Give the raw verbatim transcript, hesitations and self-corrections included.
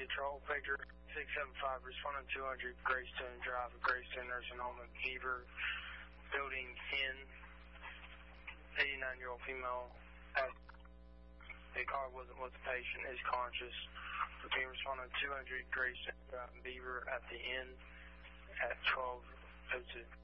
Control, Victor six seven five, responding two hundred Greystone Drive, Greystone Nursing Home in Beaver, building in, eighty-nine-year-old female. The car wasn't with the patient, is conscious. Being responding two hundred Greystone Drive in Beaver at the inn at twelve oh two.